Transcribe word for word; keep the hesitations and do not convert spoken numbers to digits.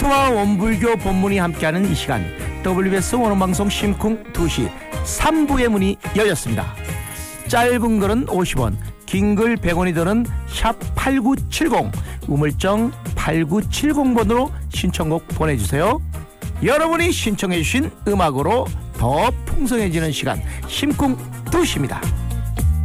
성경통화 원불교 본문이 함께하는 이 시간 더블유비에스 원어방송 심쿵 두 시 삼 부의 문이 열렸습니다. 짧은 글은 오십 원, 긴 글 백 원이 드는 샵 팔구칠공, 우물정 팔구칠공 번으로 신청곡 보내주세요. 여러분이 신청해 주신 음악으로 더 풍성해지는 시간 심쿵 두 시입니다.